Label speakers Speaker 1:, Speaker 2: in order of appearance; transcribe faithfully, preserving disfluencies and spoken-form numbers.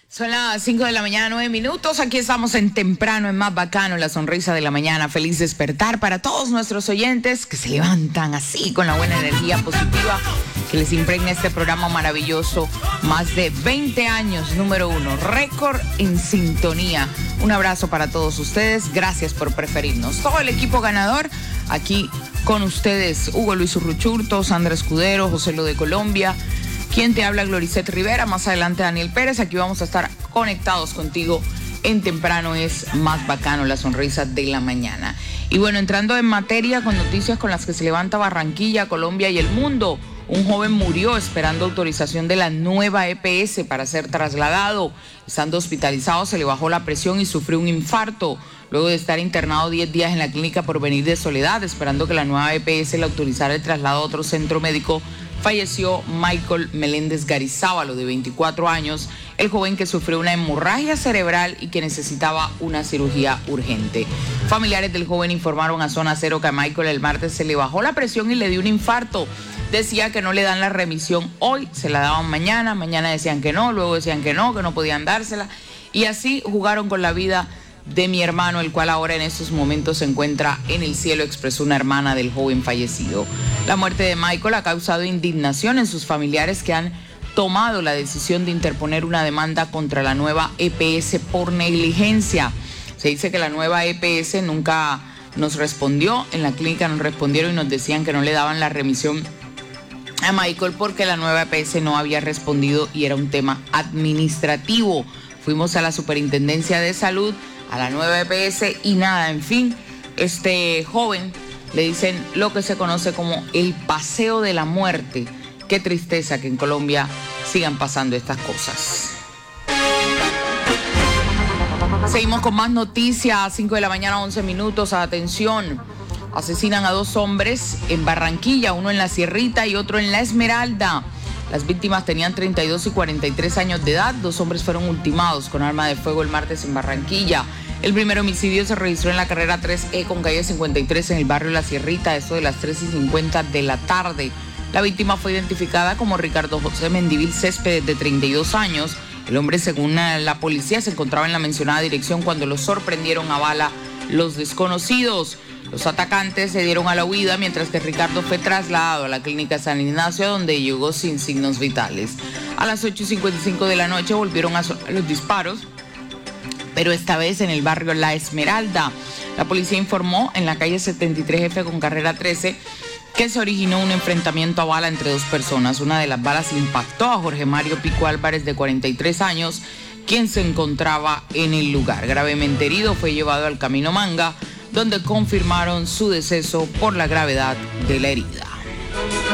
Speaker 1: Son las cinco de la mañana, nueve minutos. Aquí estamos en Temprano, en Más Bacano, la sonrisa de la mañana. Feliz despertar para todos nuestros oyentes que se levantan así con la buena energía positiva que les impregna este programa maravilloso. Más de veinte años, número uno, récord en sintonía. Un abrazo para todos ustedes. Gracias por preferirnos. Todo el equipo ganador aquí con ustedes. Hugo Luis Urruchurto, Sandra Escudero, José Lo de Colombia. Quien te habla, Gloricet Rivera, más adelante Daniel Pérez. Aquí vamos a estar conectados contigo en Temprano es Más Bacano, la sonrisa de la mañana. Y bueno, entrando en materia con noticias con las que se levanta Barranquilla, Colombia y el mundo. Un joven murió esperando autorización de la nueva E P S para ser trasladado. Estando hospitalizado se le bajó la presión y sufrió un infarto. Luego de estar internado diez días en la clínica Porvenir de Soledad, esperando que la nueva E P S le autorizara el traslado a otro centro médico, falleció Michael Meléndez Garizábalo, de veinticuatro años, el joven que sufrió una hemorragia cerebral y que necesitaba una cirugía urgente. Familiares del joven informaron a Zona Cero que a Michael el martes se le bajó la presión y le dio un infarto. Decía que no le dan la remisión hoy, se la daban mañana, mañana decían que no, luego decían que no, que no podían dársela. Y así jugaron con la vida de mi hermano, el cual ahora en estos momentos se encuentra en el cielo, expresó una hermana del joven fallecido. La muerte de Michael ha causado indignación en sus familiares, que han tomado la decisión de interponer una demanda contra la nueva E P S por negligencia. Se dice que la nueva E P S nunca nos respondió, en la clínica nos respondieron y nos decían que no le daban la remisión a Michael porque la nueva E P S no había respondido y era un tema administrativo. Fuimos a la Superintendencia de Salud, a la nueva E P S y nada, en fin, este joven le dicen lo que se conoce como el paseo de la muerte. Qué tristeza que en Colombia sigan pasando estas cosas. Seguimos con más noticias, cinco de la mañana, once minutos, atención. Asesinan a dos hombres en Barranquilla, uno en La Sierrita y otro en La Esmeralda. Las víctimas tenían treinta y dos y cuarenta y tres años de edad. Dos hombres fueron ultimados con arma de fuego el martes en Barranquilla. El primer homicidio se registró en la carrera tres E con calle cincuenta y tres en el barrio La Sierrita, esto de las tres y cincuenta de la tarde. La víctima fue identificada como Ricardo José Mendivil Céspedes, de treinta y dos años. El hombre, según la policía, se encontraba en la mencionada dirección cuando lo sorprendieron a bala los desconocidos. Los atacantes se dieron a la huida, mientras que Ricardo fue trasladado a la clínica San Ignacio, donde llegó sin signos vitales. A las ocho y cincuenta y cinco de la noche volvieron a sonar los disparos, pero esta vez en el barrio La Esmeralda. La policía informó en la calle setenta y tres F con carrera trece que se originó un enfrentamiento a bala entre dos personas. Una de las balas impactó a Jorge Mario Pico Álvarez, de cuarenta y tres años, quien se encontraba en el lugar. Gravemente herido, fue llevado al Camino Manga, donde confirmaron su deceso por la gravedad de la herida.